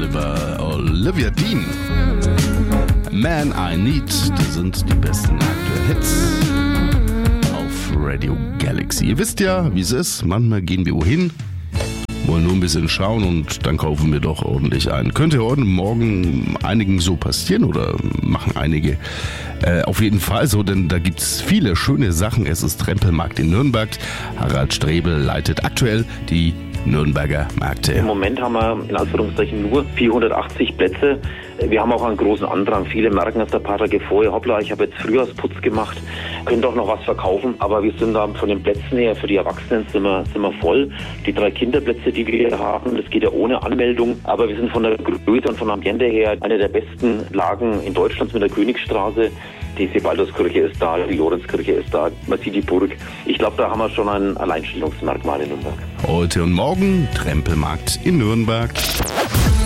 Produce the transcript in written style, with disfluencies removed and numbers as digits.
über Olivia Dean. Man I Need, das sind die besten aktuellen Hits auf Radio Galaxy. Ihr wisst ja, wie es ist, manchmal gehen wir wohin, wollen nur ein bisschen schauen und dann kaufen wir doch ordentlich ein. Könnte heute Morgen einigen so passieren oder machen einige auf jeden Fall so, denn da gibt es viele schöne Sachen. Es ist Trempelmarkt in Nürnberg. Harald Strebel leitet aktuell die Nürnberger Märkte. Im Moment haben wir in Anführungszeichen nur 480 Plätze. Wir haben auch einen großen Andrang. Viele merken erst ein paar Tage vorher, hoppla, ich habe jetzt Frühjahrsputz gemacht, können doch noch was verkaufen. Aber wir sind da von den Plätzen her, für die Erwachsenen sind wir voll. Die 3 Kinderplätze, die wir hier haben, das geht ja ohne Anmeldung. Aber wir sind von der Größe und vom Ambiente her eine der besten Lagen in Deutschland mit der Königsstraße. Die Sebalduskirche ist da, die Lorenzkirche ist da, man sieht die Burg. Ich glaube, da haben wir schon ein Alleinstellungsmerkmal in Nürnberg. Heute und morgen Trempelmarkt in Nürnberg.